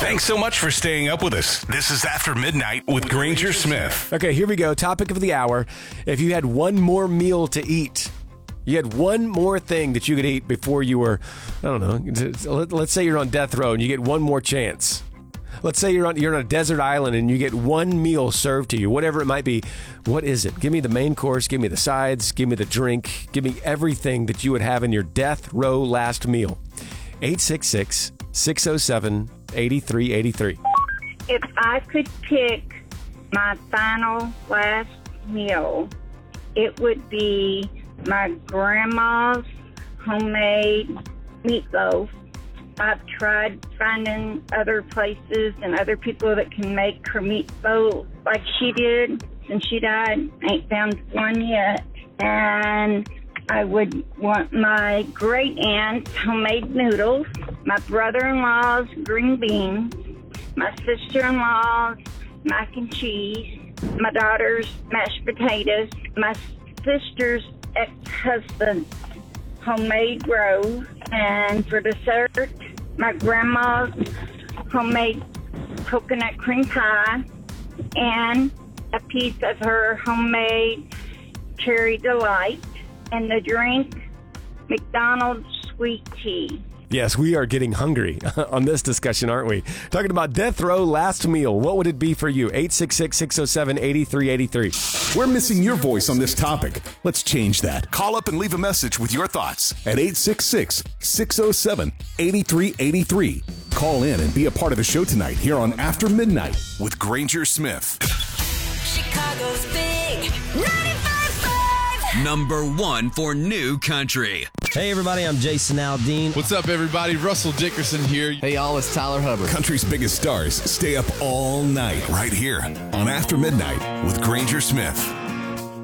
Thanks so much for staying up with us. This is After Midnight with Granger Smith. Okay, here we go. Topic of the hour. If you had one more meal to eat, you had one more thing that you could eat before you were, I don't know, let's say you're on death row and you get one more chance. Let's say you're on a desert island and you get one meal served to you, whatever it might be. What is it? Give me the main course, give me the sides, give me the drink, give me everything that you would have in your death row last meal. 866-607-8383. If I could pick my final last meal, it would be my grandma's homemade meatloaf. I've tried finding other places and other people that can make her meatloaf like she did since she died. Ain't found one yet. And I would want my great aunt's homemade noodles, my brother-in-law's green beans, my sister-in-law's mac and cheese, my daughter's mashed potatoes, my sister's ex-husband's homemade roe, and for dessert, my grandma's homemade coconut cream pie, and a piece of her homemade cherry delight, and the drink, McDonald's sweet tea. Yes, we are getting hungry on this discussion, aren't we? Talking about death row last meal. What would it be for you? 866-607-8383. We're missing your voice on this topic. Let's change that. Call up and leave a message with your thoughts. At 866-607-8383. Call in and be a part of the show tonight here on After Midnight with Granger Smith. Chicago's big 95.5. Number 1 for new country. Hey everybody, I'm Jason Aldean. What's up everybody? Russell Dickerson here. Hey y'all, it's Tyler Hubbard. Country's biggest stars stay up all night Right here on After Midnight with Granger Smith.